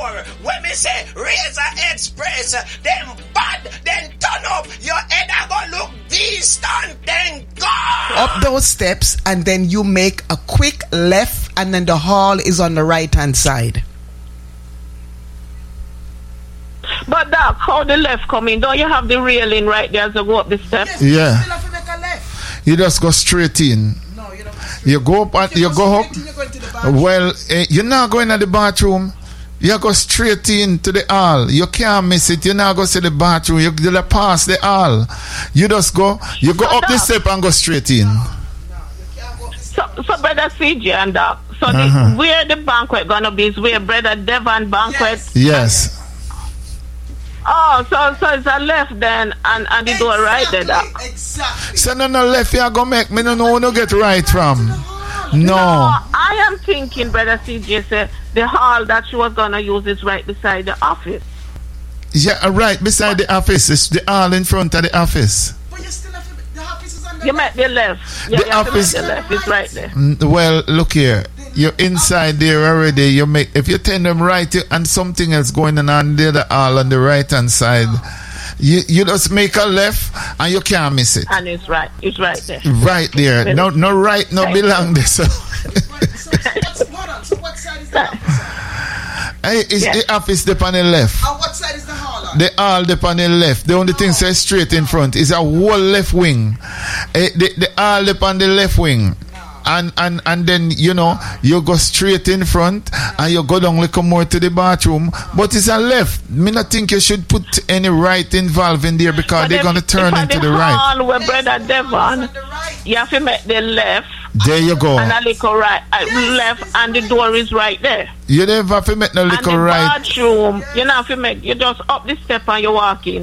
door. When me say Razor Express, then bad, then turn up. Your head a go look distant, then go. Up those steps, and then you make a quick left, and then the hall is on the right hand side. But Doc, how the left come in? Don't you have the railing right there as you go up the steps? Yes, Yeah. you still have to make a left. You just go straight in. No, you don't. You go up and you go up. You're going to the bathroom. Well, you're not going to the bathroom. You go straight in to the hall. You can't miss it. You're not going to the bathroom. You'll pass the hall. You just go. You go up the step and go straight in. So Brother CJ and Doc, so where the banquet gonna be is where Brother Devon banquet. Yes. Oh, so it's a left then and the door right there, Doc. Exactly. So no left you go make me no know get right from. No. I am thinking Brother CJ said the hall that she was gonna use is right beside the office. Yeah, right beside the office. It's the hall in front of the office. But you still have to. The office is on the You left. make the left. Yeah, The you have to office- make the left. It's right there. Well, look here. You're inside there already. You make if you turn them right and something else going on the other hall on the right hand side. You just make a left and you can't miss it. And it's right. It's right there. Right there. No right, no belong there. So. Hold on. So what side is the office on? Hey, is the office there on the left? And what side is the hall on? The hall there on the left. The only thing says straight in front is a whole left wing. The hall there on the left wing. And then you go straight in front and you go down like more to the bathroom, but it's a left. Me not think you should put any right involved in there because But they're gonna turn into the right. hall where Brother Devon, you have to make the left There you go. and a little right, left, and the door is right there. You never have to make no And little the right. bathroom, you know, if you make, you just up the step and you walk in.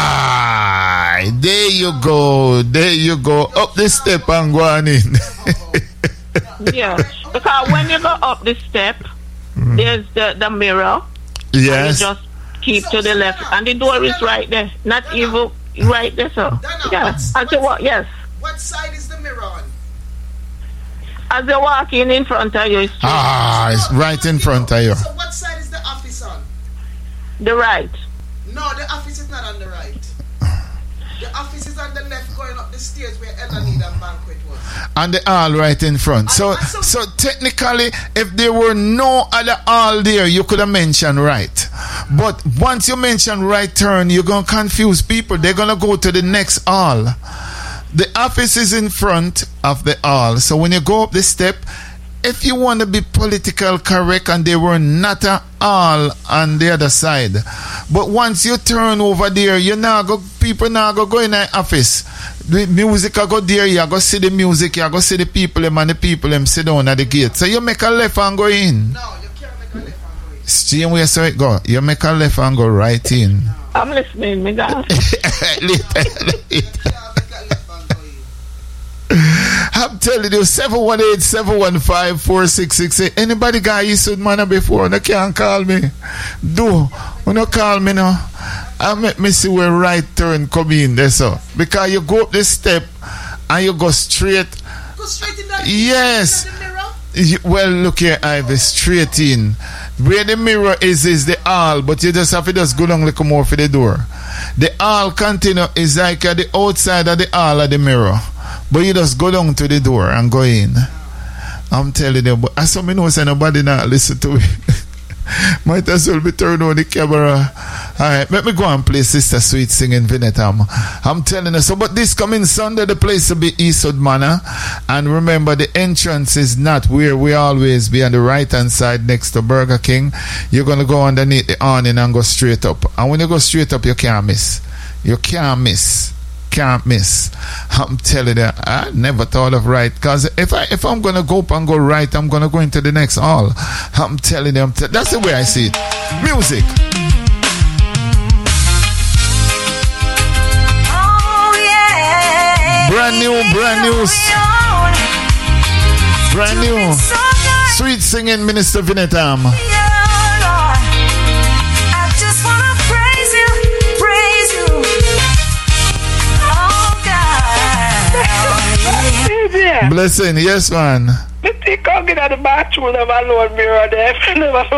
There you go. There you go. Up the step and go on in. Yeah, because when you go up the step, there's the mirror. Yes. And you just keep to the left, and the door is right there. Not even right there, so. Yeah. As you walk, yes. What side is the mirror on? As you walk in front of you, it's It's right in front of you. So what side is the office on? the right. No, the office is not on the right. The office is on the left, going up the stairs where Ella Need and Banquet was. And the hall right in front. So technically, if there were no other hall there, you could have mentioned right. But once you mention right turn, you're going to confuse people. They're going to go to the next hall. The office is in front of the hall. So when you go up the step, if you want to be political correct, and there were not a hall on the other side, but once you turn over there, people now go in the office. The music I go there, you go see the music, you go see the people them, and the people them sit down at the gate. So you make a left and go in. No, you can't make a left and go in. Same way so it go. You make a left and go right in. I'm listening, me guy. I'm telling you, 718-715-4668. Anybody got Eastwood Manor before? They can't call me. When you call me now, I make me see where right turn come in there, so. Because you go up the step and you go straight. Go straight in that. Yes. The mirror. Well, look here, Ivy, straight in. Where the mirror is the hall, but you just have to just go down a little more for the door. The hall continue is like at the outside of the hall of the mirror. But you just go down to the door and go in. I'm telling you, but I saw me know say nobody not listen to me. Might as well be turned on the camera. Alright, let me go and play Sister Sweet singing Vinetam. I'm telling you. So, but this coming Sunday, the place will be Eastwood Manor. And remember, the entrance is not where we always be on the right hand side next to Burger King. You're going to go underneath the awning and go straight up. And when you go straight up, you can't miss. You can't miss. Can't miss. I'm telling you, I never thought of right, because if I'm gonna go up and go right, I'm gonna go into the next hall. I'm telling you, that's the way I see it. Music. Oh yeah. Brand new. Sweet singing Minister Vinetam. I just wanna praise you. Blessing, yes man. They can't get out of the bathroom of my Lord mirror there.